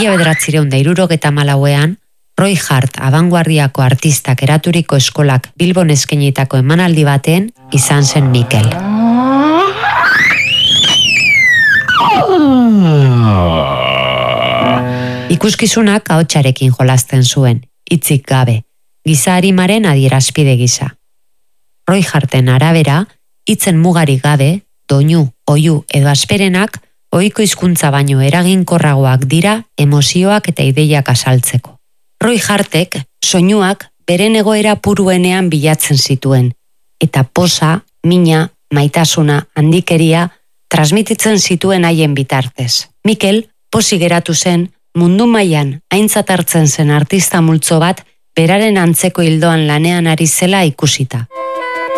1974ean, Roy Hart abanguardiako artistak eraturiko eskolak Bilbon eskainitako emanaldi batean izan zen Mikel. Ikuskizunak ahotsarekin jolasten zuen, hitzik gabe, giza arimaren adierazpide gisa. Roy Harten arabera, hitzen mugarik gabe, doinu, oihu edo asperenak ohiko hizkuntza baino eraginkorragoak dira emozioak eta ideiak azaltzeko. Roy Hartek soinuak beren egoera puruenean bilatzen zituen, eta posa, mina, maitasuna, handikeria transmititzen zituen haien bitartez. Mikel pozik geratu zen mundu mailan aintzat hartzen zen artista multzo bat beraren antzeko hildoan lanean ari zela ikusita.